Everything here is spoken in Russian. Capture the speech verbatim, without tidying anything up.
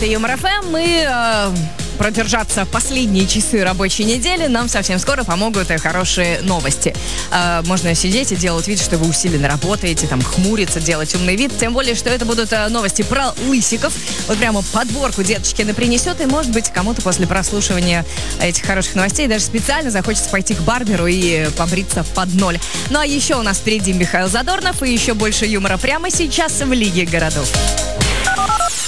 это Юмор ФМ. Мы э, продержаться последние часы рабочей недели нам совсем скоро помогут и хорошие новости. Э, можно сидеть и делать вид, что вы усиленно работаете, там хмуриться, делать умный вид. Тем более, что это будут э, новости про лысиков. Вот прямо подборку Деточкина принесет. И, может быть, кому-то после прослушивания этих хороших новостей даже специально захочется пойти к барберу и побриться под ноль. Ну а еще у нас впереди Михаил Задорнов и еще больше юмора прямо сейчас в Лиге городов.